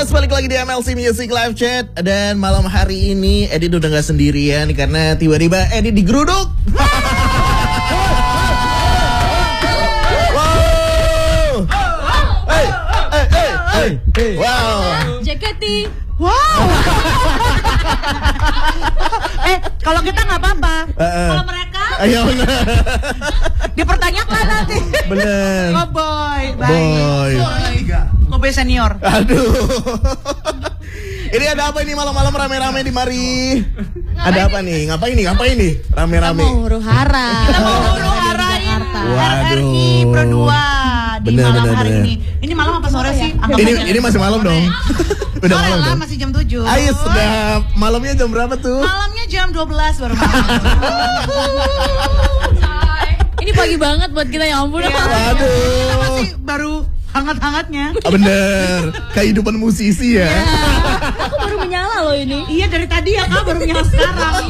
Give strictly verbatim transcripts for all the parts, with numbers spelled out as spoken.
Yes, balik lagi di M L C Music Live Chat. Dan malam hari ini Edit udah gak sendirian karena tiba-tiba Edit digeruduk. Wow. Hey, hey, hey, hey, hey. Wow. Jaketi. Wow. eh, kalau kita nggak apa-apa. Uh, uh. Kalau mereka, ayo dipertanyakan nanti. bener. Oh boy, Boy. Kobe senior. Aduh. Ini ada apa ini malam-malam rame-rame di mari? Ada apa nih? Ngapain nih? Ngapain nih? Rame-rame. Kita mau huru hara. Kita mau huru harain R R I Pro dua di Bener, malam bener, hari bener. ini. Ini malam apa sore sih? Anggap Ini aja. ini masih malam dong. Udah Sore malam lah, dong. masih jam tujuh. Ayo sedap. Malamnya jam berapa tuh? Malamnya jam dua belas baru malam. Ini pagi banget buat kita, ya ampun. Iya. Waduh. Kita masih baru hangat-hangatnya. Ah, bener. Kehidupan musisi ya. Aku baru menyala loh ini. Iya dari tadi ya kak baru nyala sekarang.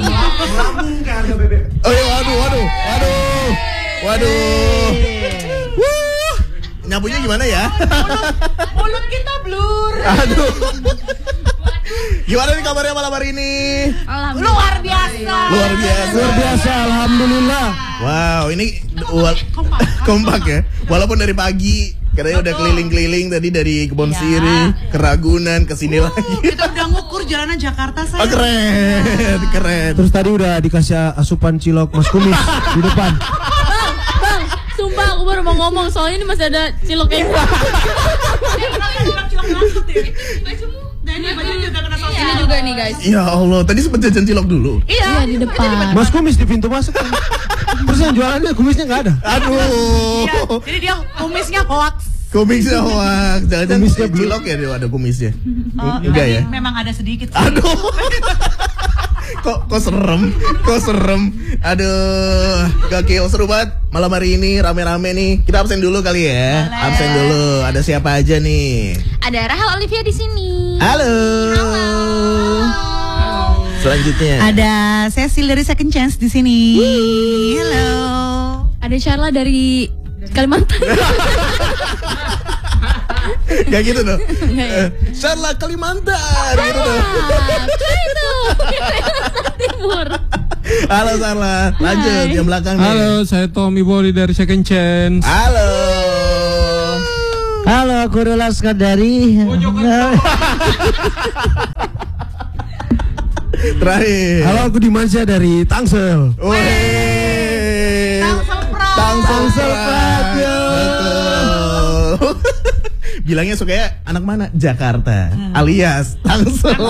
Oh iya, waduh, waduh, waduh, waduh. Wuh. Nyapunya gimana ya? Mulut kita blur. Aduh. Gimana nih kabarnya malam hari ini? Luar biasa. Luar biasa. Luar biasa, alhamdulillah. Wow, ini wal- kompak ya. Walaupun dari pagi katanya udah keliling-keliling tadi dari Kebon Ya. Sirih ke Ragunan ke sini Uh, lagi. kita udah ngukur jalanan Jakarta Oh, saya. keren, keren. Terus tadi udah dikasih asupan cilok Mas Kumis di depan. Bang, bang, sumpah aku baru mau ngomong soalnya ini masih ada ciloknya. Ini juga nih guys. Ya Allah, tadi sempet jajan cilok dulu. Iya di depan. Mas Kumis di pintu masuk. Terus yang jualannya kumisnya nggak ada. Aduh. Iya, jadi dia kumisnya hoax. Kumisnya hoax. Jangan-jangan Kumisnya belum. cilok ya dia ada kumisnya. Oh, Enggak tapi ya? memang ada sedikit sih. Aduh. kok kok serem, kok serem. Aduh, gokil seru banget malam hari ini rame-rame nih. Kita absen dulu kali ya. Boleh. Absen dulu. Ada siapa aja nih? Ada Rahel Olivia di sini. Halo. Selanjutnya. Ada Cecil dari Second Chance di sini. Halo. Ada Sharla dari Kalimantan. Gak gitu dong. Nggak ya? Eh, Sharla Kalimantan gitu dong. Apa itu? Kalimantan Timur. Halo Sharla. Lanjut Hai. yang belakang nih. Halo, saya Tommy Bori dari Second Chance. Halo. Halo, aku Rula Skadari. Terakhir. Halo, aku Dimansyah dari Tangsel. Wih. Tangsel Prat. Tangsel Prat. yo. Betul. Bilangnya sukanya anak mana? Jakarta. Alias Tangsel.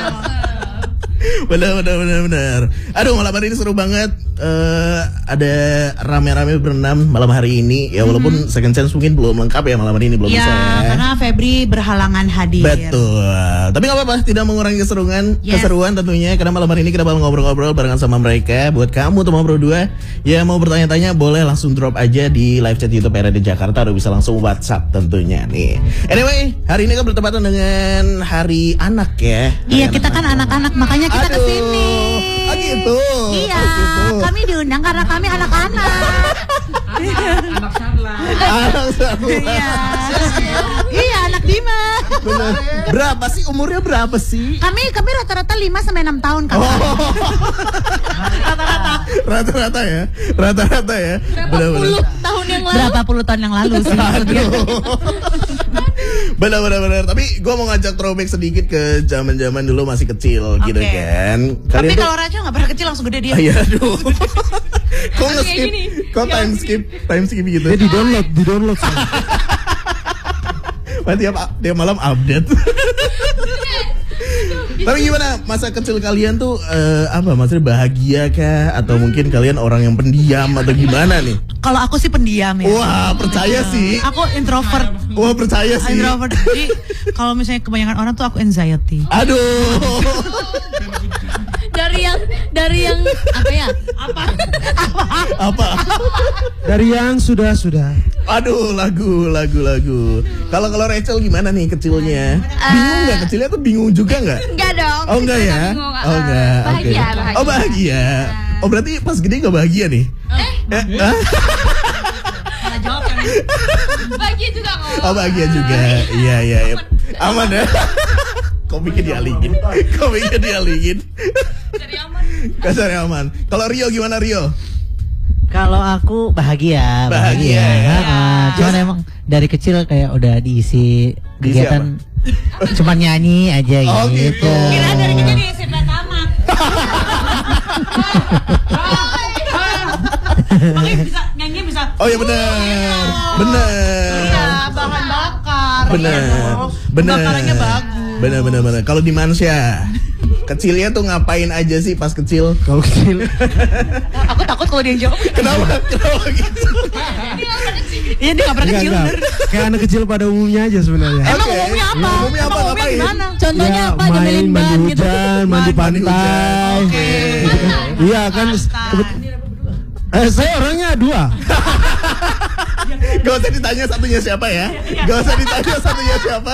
Bener bener bener bener. Aduh malam hari ini seru banget. Uh, ada rame-rame berenam malam hari ini. Ya walaupun mm-hmm. Second Chance mungkin belum lengkap ya malam hari ini belum Ya, bisa ya. karena Febri berhalangan hadir. Betul. Tapi nggak apa-apa, tidak mengurangi keseruan, Yes. keseruan tentunya. Karena malam hari ini kita bakal ngobrol-ngobrol barengan sama mereka. Buat kamu teman Pro dua yang mau bertanya-tanya boleh langsung drop aja di live chat YouTube R R I Jakarta atau bisa langsung WhatsApp tentunya nih. Anyway, hari ini kan bertepatan dengan Hari Anak ya. Iya, Hari kita kan anak-anak, makanya kita Aduh. kesini. Oh gitu. Iya, Oh, gitu. kami diundang karena kami anak-anak. Anak Sarla. Anak Sarla. Iya, iya anak Dima. Bener. Berapa sih umurnya berapa sih? Kami kami rata-rata lima sampai enam tahun kan. Oh. Rata-rata ya, rata-rata ya. Berapa Bener-bener. puluh tahun yang lalu? Berapa puluh tahun yang lalu sih? Benar-benar benar. Tapi gue mau ngajak throwback sedikit ke zaman-zaman dulu masih kecil gitu Oke. kan. Tapi tuh- kalau Rachel nggak pernah kecil langsung gede dia. Ah, iya, aduh. Kok Kayak nge-skip? gini. Kok time skip? Time skip gitu. Ya di download, di download. Wah, tiap tiap malam update. Tapi gimana masa kecil kalian tuh eh, apa maksudnya bahagia kah atau mungkin kalian orang yang pendiam atau gimana nih? Kalau aku sih pendiam ya. Wah, percaya sih. Aku introvert. Wah, percaya sih. Introvert. Jadi kalau misalnya kebanyakan orang tuh aku anxiety. Aduh. Dari yang dari yang apa ya? Apa? Apa? Dari yang sudah-sudah. Aduh, lagu, lagu, lagu. Kalau kalau Rachel gimana nih kecilnya? Bingung nggak kecilnya tuh bingung juga nggak? Enggak dong. Oh enggak ya? Oh enggak. Oke. Bahagia, bahagia. Oh bahagia. Oh berarti pas gede nggak bahagia nih? Eh, Eh, ah? Salah jawab kan? bahagia juga kok. Oh bahagia juga. Iya iya. iya. Aman ya. Komiknya dialingin. Komiknya dialingin. Cari aman. Gak cari aman. Kalau Rio gimana Rio? Kalau aku bahagia, Bahagia, bahagia. ya. Ah, cuman emang dari kecil kayak udah diisi Diisi kegiatan cuma nyanyi aja Oh, gitu. gitu. Kira dari kecil diisi tamat. Makanya bisa nyanyi bisa. Oh iya benar. Benar. Iya, bahan bakar. Benar. Iya dong. Benar. Bakarannya bagus. Benar benar benar. Kalau di Mansya, kecilnya tuh ngapain aja sih pas kecil? Kalau kecil, Aku takut kalau dia jawab. Kenapa? Kenapa gitu? Iya, dia nggak pernah enggak kecil. enggak. bener. Kayak anak kecil pada umumnya aja sebenarnya. Emang Oke. umumnya apa? Umumnya apa? Emang umumnya Ngapain? gimana? Contohnya Ya, apa? main Ngemelin ban mandi gitu. hujan, mandi Mandi pantai. hujan. Oke. Gitu kan. Iya kan. kebet- Eh, saya orangnya dua. Gak usah ditanya satunya siapa ya. Gak usah ditanya satunya siapa.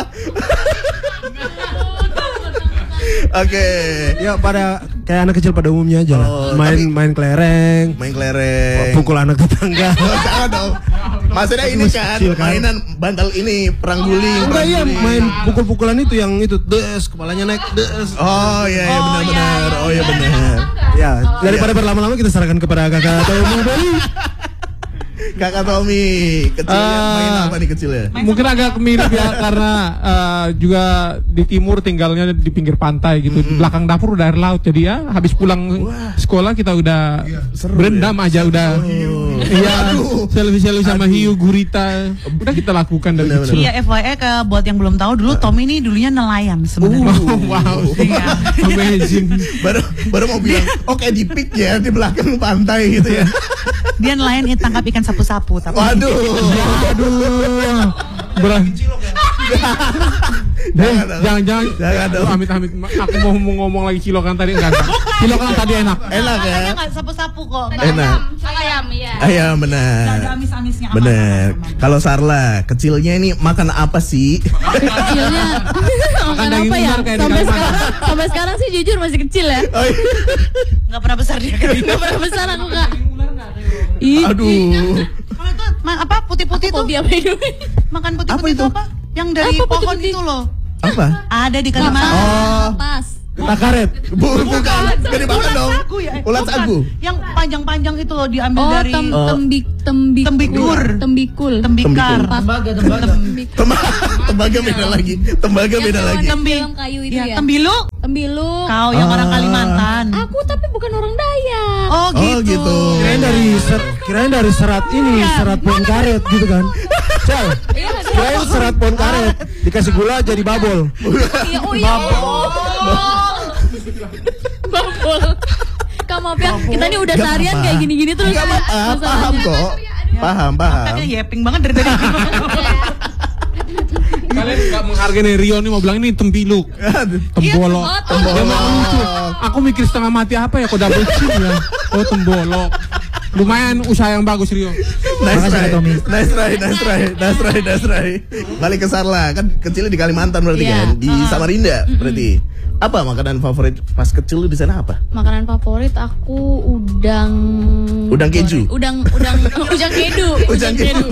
Oke. Ya pada kayak anak kecil pada umumnya aja lah. Oh, main tapi- main kelereng, Main kelereng. pukul anak tetangga. Oh, jangan dong. Maksudnya ini Masih kan kecil kan? mainan bantal ini perang guling. Enggak perang iya guling. main pukul-pukulan itu yang itu des kepalanya naik des. Oh iya iya Oh, benar-benar. iya, Oh iya benar. Ya, daripada berlama-lama kita serahkan kepada kakak atau Bung Bali. Kakak Tommy, kecilnya Ah. main apa nih kecilnya? Mungkin agak mirip ya karena eh, juga di timur tinggalnya di pinggir pantai gitu. Di belakang dapur udah air laut jadi ya habis pulang sekolah kita udah seru berendam aja udah. Oh. Iya, Aduh. selfie-selfie sama hiu gurita udah kita lakukan dari Benar-benar. kecil. Iya, F Y I ke buat yang belum tahu dulu Tommy ini dulunya nelayan sebenarnya. Oh, wow, Iya. amazing. baru baru mau bilang, oke di pik ya di belakang pantai gitu ya. Dia nelayan ikan tangkap ikan sapu-sapu tapi Waduh. Aduh, berat. Jangan dong. Jangan jangan. Jangan dong. Amit-amit. Aku mau mau ngomong lagi cilokan tadi enggak. enggak. Cilokan tadi enak. Enak ya. Makanya nggak sapu-sapu kok. Nggak Enak. Ayam, iya. Ayah nggak ada benar. amis-amisnya. aman, Benar. aman, aman. Kalau Sarla, kecilnya ini makan apa sih? Kecilnya makan daging apa ya? ular kayak di Sampai Kalimantan. sekarang, sampai sekarang sih jujur masih kecil ya. Oh, iya. Nggak pernah besar dia kayak gitu. Gak pernah besar aku kak. Ih, Aduh. Kalau itu ma- apa putih-putih Aku tuh? biar minum. Makan Apa putih-putih itu? itu apa? Yang dari Apa pohon putih-putih? itu loh. Apa? Ada di Kalimantan. Oh. Pas. Takaret. Bu, bukan. Gak dimakan Ulat dong. sagu ya? Eh, Ulat bukan. sagu. Yang panjang-panjang itu loh diambil Oh, dari tem Oh. tembik tembik Tembikur. tembikul. tembikar. Tembikul. Tembik. Tembaga, tembaga beda lagi. Tembaga beda Yang lagi. tembi- dalam kayu itu Ya, ya. tembilu. Tembilu. Kau yang Ah. orang Kalimantan. Aku tapi bukan orang Dayak. Oh Oh, gitu. gitu. Kirain dari ser, kirain dari serat ini, serat pohon karet gitu kan. Cel, Iya, ada. kirain serat pohon karet dikasih gula jadi babol. Iya, oh iya. Babol. Kak maaf ya, kita ini udah Gak seharian apa-apa. kayak gini-gini terus. Gak apa-apa, paham masalahnya. kok. Paham, paham. Makanya yeping banget dari tadi. Kalian nggak menghargai Rio nih mau bilang ini tempiluk, tembolok. Oh, Dia mau lucu. Aku mikir setengah mati apa ya kok double chin ya. Oh tembolok. Lumayan usaha yang bagus Rio. Nice Makasih, try, Tommy. nice try, nice try, nice try, nice try. Balik ke Sarla, kan kecilnya di Kalimantan berarti Iya. kan, di Samarinda berarti. Apa makanan favorit pas kecil lu di sana apa? Makanan favorit aku udang. Udang keju? Udang udang udang kedu. Udang kedu.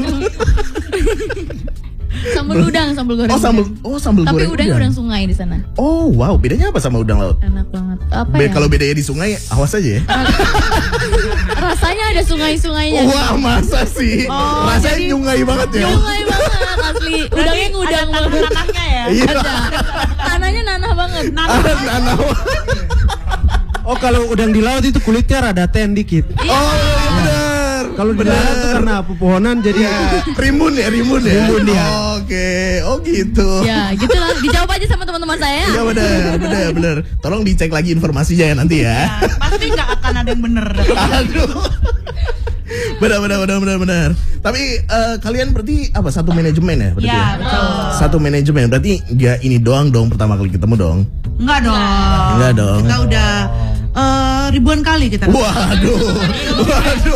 Sambal udang, sambal goreng. Oh sambal, oh sambal Tapi goreng udangnya udang. udang sungai di sana. Oh wow, bedanya apa sama udang laut? Enak banget. Apa Be- ya? Kalau bedanya di sungai, awas aja ya. Rasanya ada sungai-sungainya. Wah masa sih, Oh, rasanya jadi- nyungai banget ya. Sungai banget asli. Udangnya ngudang ada banget. tanah-tanahnya ya. Iya. Ada. Tanahnya nanah banget. Ada nanah. Oh kalau udang di laut itu kulitnya rada ten dikit. Oh iya benar. Kalau di darat tuh karena pepohonan jadi Rimbun ya, rimbun ya. Rimbun, ya. Oke, oh gitu. Ya, gitu lah. Dijawab aja sama teman-teman saya. Iya benar, benar, benar. Tolong dicek lagi informasinya ya nanti ya. Ya, pasti nggak akan ada yang bener. Aduh. Benar, benar, benar, benar, benar. Tapi eh, kalian berarti apa satu manajemen ya? Berarti Ya, ya? betul. Satu manajemen. Berarti nggak ini doang dong pertama kali ketemu dong. Enggak dong. Enggak dong. Kita udah eh, ribuan kali kita. Waduh, waduh.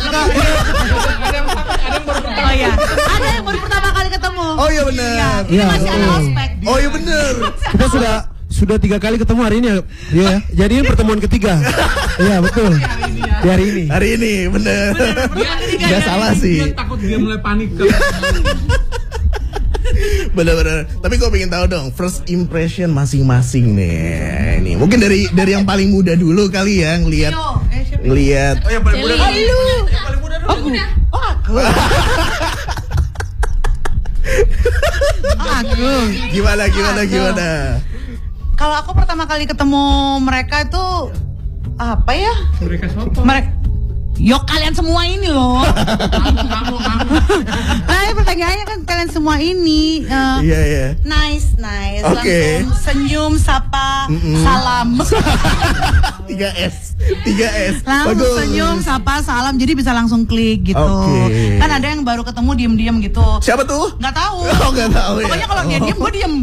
Oh iya. Ada yang baru pertama kali ketemu. Oh iya benar. Ini Iya, masih ada betul. ospek. Oh iya benar. kita sudah sudah tiga kali ketemu hari ini ya. Iya, ya. Jadi ini pertemuan ketiga. Iya betul. Di hari ini. Hari ini benar. Nggak salah sih. Dia takut dia mulai panik. Bener-bener. Tapi gue pengen tahu dong first impression masing-masing nih. Ini mungkin dari dari yang paling muda dulu kali ya ngelihat ngelihat. Oh yang paling muda. Celi. Paling muda dulu. Aku. Aku. Gimana gimana gimana? Kalau aku pertama kali ketemu mereka itu apa ya? Mereka siapa? Mereka Yo kalian semua ini loh. Nah, pertanyaannya kan kalian semua ini uh, Iya iya. nice nice. Oke. Langsung senyum, sapa, Mm-mm. salam. tiga S tiga S. Langsung Bagus. senyum, sapa, salam. Jadi bisa langsung klik gitu. Oke. Kan ada yang baru ketemu diem-diem gitu. Siapa tuh? Nggak tahu. Oh nggak tahu ya. Pokoknya kalau dia diem, gue diem.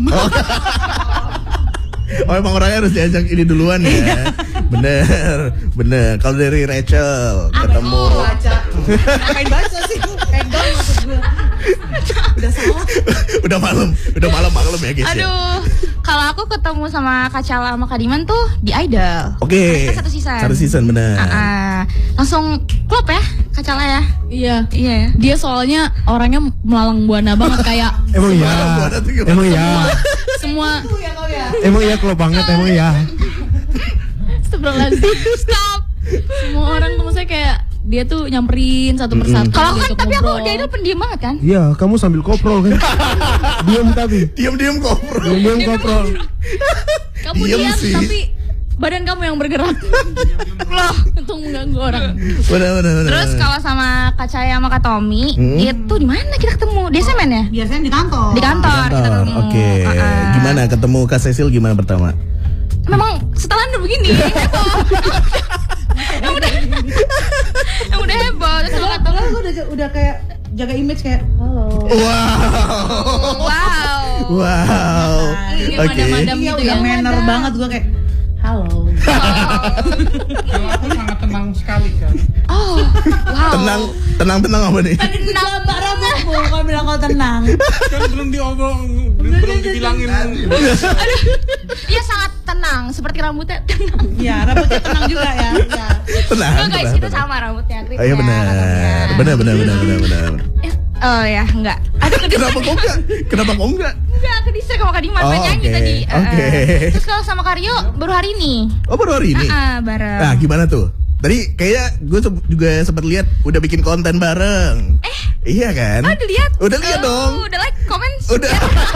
Oh emang orangnya harus diajak ini duluan ya. Bener, bener. Kalau dari Rachel ketemu. Baca. Ngapain baca sih? Pegang maksud gue. Udah salah. Udah malam, udah malam malam ya guys. ya. Aduh, kalau aku ketemu sama Kak Cala sama Kak Diman tuh di Idol. Oke. Mereka satu season. Satu season bener. Ah, ah. Langsung klop ya Kak Cala ya. Iya. Iya ya. Dia soalnya orangnya melalang buana banget kayak Emang iya. Gimana tuh, gimana? Emang iya. semua Emang iya kalau banget emang iya. Astagfirullahaladzim. Stop. Semua orang tuh maksudnya kayak dia tuh nyamperin satu persatu. Kalau aku kan gitu, tapi aku ngobrol. di Idol pendiam banget kan. Iya, kamu sambil koprol kan. Diam tapi. Diam-diam koprol. Diam koprol. Kamu Diem diam sih. tapi badan kamu yang bergerak. Loh, untuk mengganggu orang. Bener bener bener. Terus kalau sama Kak Caya sama Kak Tommy Hmm? itu di mana kita ketemu? Di S M N ya? Biasanya di kantor. Di kantor kita Kantor. ketemu. Oke. Ah, ah. Gimana ketemu Kak Cecil gimana pertama? Memang setelan udah begini heboh. Yang udah yang udah heboh terus kalau kata Kalau gue udah udah kayak jaga image kayak halo. Wow. wow. Wow. Kayak Oke. madam-madam Iya gitu udah ya. manner banget gue kayak halo. Kalau aku sangat tenang sekali kan. Oh, wow. Tenang, tenang, tenang apa nih? Tenang Mbak Rambut, bukan bilang kau tenang. Kan belum diobrol, belum dibilangin. Iya sangat tenang, seperti rambutnya tenang. Iya, rambutnya tenang juga ya. Iya. Tenang. Enggak guys, tenang, kita tenang. sama rambutnya. Oh iya benar. Benar benar benar benar benar. Oh ya, enggak. Aduh, Kenapa kok enggak? Kenapa kok enggak? Enggak, ke distrik sama Kak Dimas, Oh, main nyanyi oke. tadi. Eh, Oke. Terus kalau sama Karyo baru hari ini. Oh baru hari ini. Ah, ah, bareng. Nah gimana tuh? Tadi kayaknya gue juga sempat lihat udah bikin konten bareng. Eh, Iya kan? oh, udah lihat? Udah lihat Oh, dong. Udah like, comment. Udah.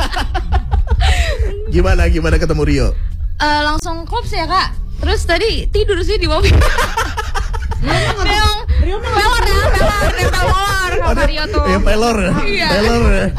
Gimana gimana ketemu Rio? Eh, langsung klub sih ya kak. Terus tadi tidur sih di mobil. Memang pelor ya, pelor, nempel molor sama Ada- Rio tuh. Ya pelor. Iya. Pelor.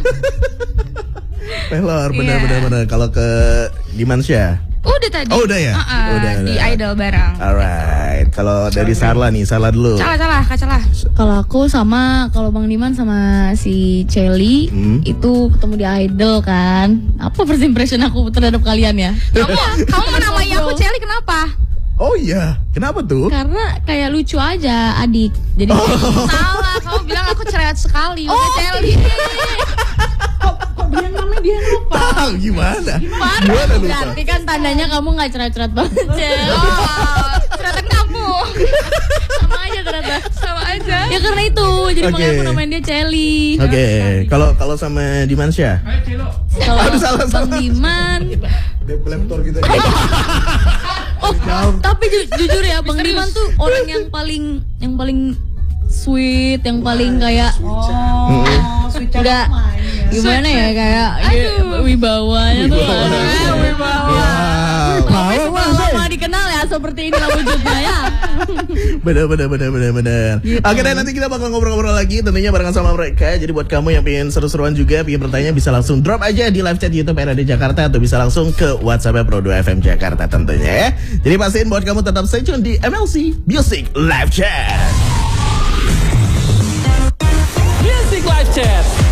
Pelor benar Iya. benar benar. Kalau ke Dimansya. Udah tadi. Oh, udah ya? Uh-uh, Udah, di udah. Idol bareng. Alright. Kalau dari Sarla nih, Sarla dulu. Salah salah, kak salah. Kalau aku sama kalau Bang Diman sama si Celi Hmm. itu ketemu di Idol kan. Apa first impression aku terhadap kalian ya? Kamu, kamu menamai aku Celi kenapa? Oh iya, kenapa tuh? Karena kayak lucu aja adik. Jadi Salah, kamu bilang aku cerewet sekali. Oh. Udah Celi. Kok dia namanya dia lupa? Tahu gimana? Parah. Gimana lupa? berarti kan tandanya kamu nggak cerewet-cerewet banget, Cel. Oh, cerewetan kamu. Sama aja ternyata. Sama aja. Ya karena itu, jadi Oke. makanya aku namain dia Celi. Oke, kalau kalau sama Dimansya? Ayo Cilo. Kalau Aduh, salah, Bang salah. Diman, Deplektor gitu. oh tapi ju- jujur ya Bang Diman tuh orang yang paling yang paling sweet, yang paling kayak Oh, sweet child udah of mine, ya. gimana ya kayak Aduh. wibawanya tuh. Wibawa. Wibawa. Wow. Sampai setelah lama dikenal ya seperti inilah wujudnya ya. Bener bener bener bener bener. Gitu. Oke deh, nanti kita bakal ngobrol-ngobrol lagi tentunya barengan sama mereka. Jadi buat kamu yang pengen seru-seruan juga, pengen bertanya bisa langsung drop aja di live chat YouTube R A D Jakarta atau bisa langsung ke WhatsApp Pro dua F M Jakarta tentunya ya. Jadi pastiin buat kamu tetap stay tune di M L C Music Live Chat. Music Live Chat.